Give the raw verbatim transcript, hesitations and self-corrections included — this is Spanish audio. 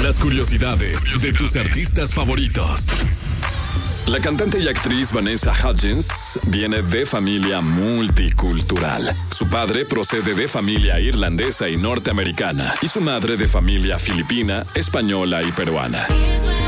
Las curiosidades de tus artistas favoritos. La cantante y actriz Vanessa Hudgens viene de familia multicultural. Su padre procede de familia irlandesa y norteamericana, y su madre de familia filipina, española y peruana.